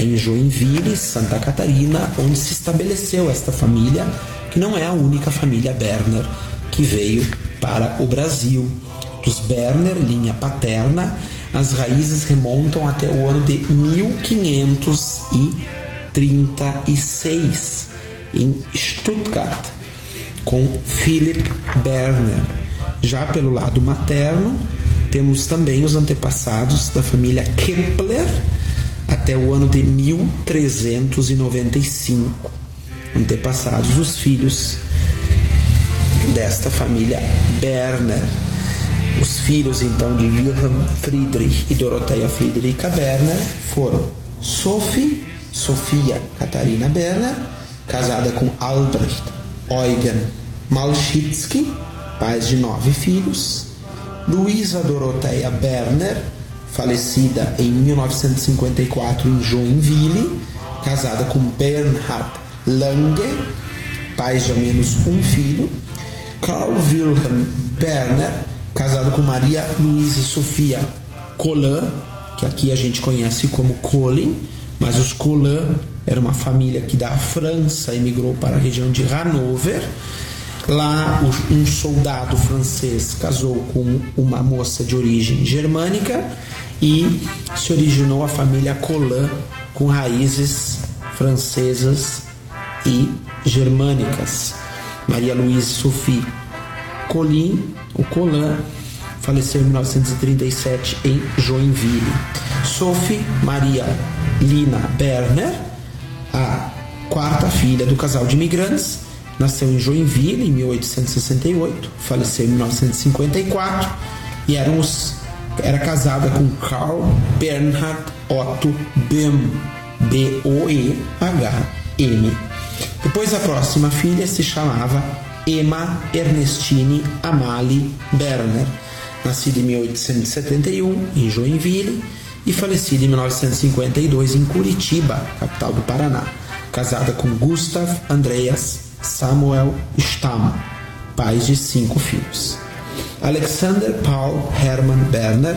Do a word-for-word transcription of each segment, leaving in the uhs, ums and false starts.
em Joinville, Santa Catarina, onde se estabeleceu esta família, que não é a única família Berner que veio para o Brasil. Dos Berner, linha paterna, as raízes remontam até o ano de mil quinhentos e trinta e seis, em Stuttgart, com Philipp Berner. Já pelo lado materno, temos também os antepassados da família Kepler até o ano de mil trezentos e noventa e cinco. Antepassados, os filhos desta família Berner. Os filhos, então, de Wilhelm Friedrich e Dorothea Friedricha Berner foram Sophie, Sofia Catarina Berner, casada com Albrecht Eugen Malschitzky, pais de nove filhos. Luisa Dorothea Berner, falecida em mil novecentos e cinquenta e quatro em Joinville, casada com Bernhard Lange, pais de ao menos um filho. Karl Wilhelm Berner, casado com Maria Luísa Sofia Collin, que aqui a gente conhece como Collin, mas os Collin era uma família que da França emigrou para a região de Hanover. Lá um soldado francês casou com uma moça de origem germânica e se originou a família Collin, com raízes francesas e germânicas. Maria Luísa Sophie Collin, o Collin, faleceu em mil novecentos e trinta e sete em Joinville. Sophie Maria Lina Berner, a quarta filha do casal de imigrantes, nasceu em Joinville em mil oitocentos e sessenta e oito, faleceu em mil novecentos e cinquenta e quatro e era, os, era casada com Karl Bernhard Otto Böhm, B O E H M. Depois a próxima filha se chamava Emma Ernestine Amalie Berner, nascida em mil oitocentos e setenta e um em Joinville e falecida em mil novecentos e cinquenta e dois em Curitiba, capital do Paraná, casada com Gustav Andreas Samuel Stamm, pais de cinco filhos. Alexander Paul Hermann Berner,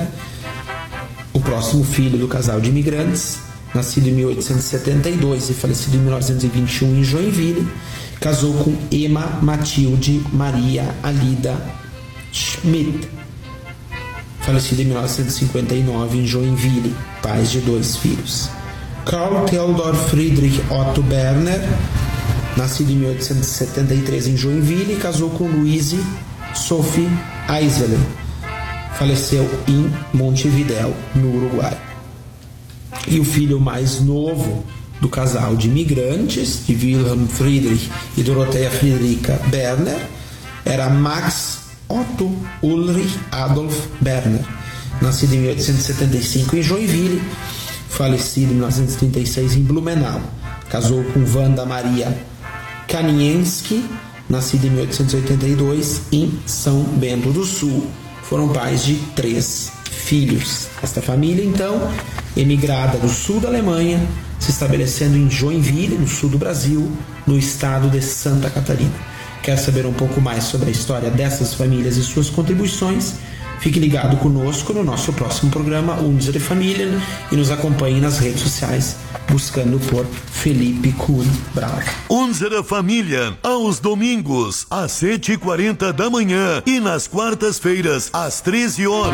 o próximo filho do casal de imigrantes, nascido em mil oitocentos e setenta e dois e falecido em mil novecentos e vinte e um em Joinville, casou com Emma Matilde Maria Alida Schmidt, falecida em mil novecentos e cinquenta e nove em Joinville, pais de dois filhos. Karl Theodor Friedrich Otto Berner, nascido em mil oitocentos e setenta e três em Joinville, casou com Louise Sophie Eisele, faleceu em Montevidéu, no Uruguai. E o filho mais novo do casal de imigrantes, de Wilhelm Friedrich e Dorothea Friedricha Berner, era Max Otto Ulrich Adolf Berner, nascido em mil oitocentos e setenta e cinco em Joinville, falecido em mil novecentos e trinta e seis em Blumenau. Casou com Wanda Maria Kanienski, nascida em mil oitocentos e oitenta e dois em São Bento do Sul. Foram pais de três filhos. Esta família, então, emigrada do sul da Alemanha, se estabelecendo em Joinville, no sul do Brasil, no estado de Santa Catarina. Quer saber um pouco mais sobre a história dessas famílias e suas contribuições? Fique ligado conosco no nosso próximo programa Unsere Familien e nos acompanhe nas redes sociais buscando por Felipe Kuhn Brau. Unsere Familien, aos domingos às sete e quarenta da manhã e nas quartas-feiras às treze horas.